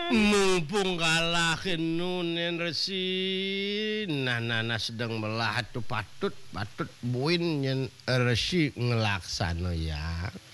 mumpung kalah nunin resi nana sedang melahat tuh patut buin yen resi ngelaksana ya